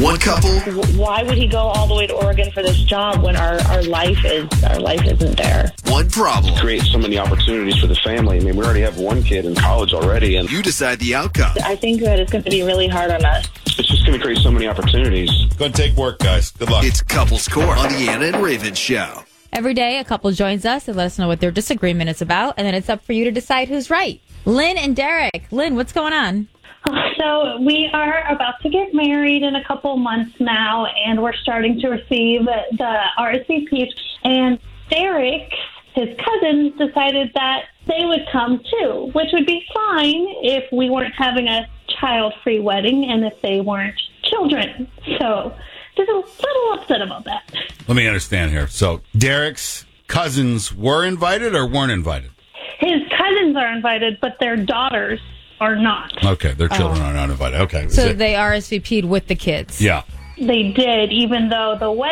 One couple. Why would he go all the way to Oregon for this job when our life isn't there? One problem. Create so many opportunities for the family. I mean, we already have one kid in college already, and You decide the outcome. I think that it's going to be really hard on us. it's just going to create so many opportunities. Go and take work, guys. Good luck. It's Couples Court on the Anna and Raven Show. Every day, a couple joins us and let us know what their disagreement is about, and then it's up for you to decide who's right. Lynn and Derek. Lynn, what's going on? So we are about to get married in a couple months now, and we're starting to receive the RSVPs. And Derek, his cousins, decided that they would come too, which would be fine if we weren't having a child-free wedding and if they weren't children. So just a little upset about that. Let me understand here. So Derek's cousins were invited or weren't invited? His cousins are invited, but their daughters are not. Okay, their children are not invited. Okay. So they RSVP'd with the kids. Yeah. They did, even though the wedding